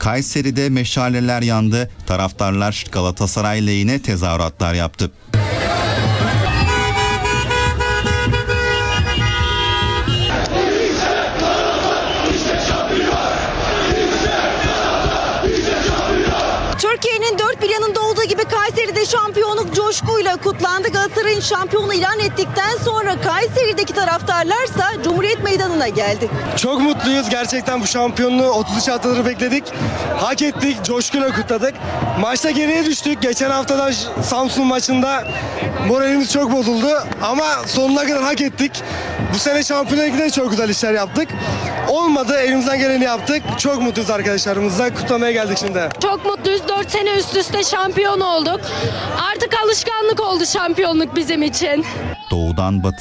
Kayseri'de meşaleler yandı. Taraftarlar Galatasaray lehine tezahüratlar yaptı. Türkiye'nin dört bir yanında olduğu gibi Kayseri'de şampiyonluk coşkuyla kutlandı. Galatasaray'ın şampiyonu ilan ettikten sonra Kayseri'deki taraftarlarsa Cumhuriyet Meydanı'na geldi. Çok mutluyuz. Gerçekten bu şampiyonluğu 33 haftadır bekledik. Hak ettik. Coşkuyla kutladık. Maçta geriye düştük. Geçen haftadan Samsun maçında moralimiz çok bozuldu. Ama sonuna kadar hak ettik. Bu sene Şampiyonlar de çok güzel işler yaptık. Olmadı. Elimizden geleni yaptık. Çok mutluyuz arkadaşlarımızla. Kutlamaya geldik şimdi. Çok mutluyuz. 4 sene üst üste şampiyon olduk. Artık alışkanlık oldu şampiyonluk bizim için. Doğudan batıya